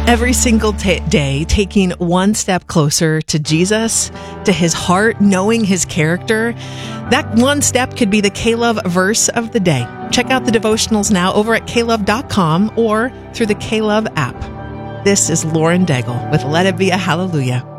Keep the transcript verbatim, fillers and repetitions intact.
Every single ta day, taking one step closer to Jesus, to his heart, knowing his character. That one step could be the K-Love verse of the day. Check out the devotionals now over at k love dot com or through the K-Love app. This is Lauren Daigle with Let It Be a Hallelujah.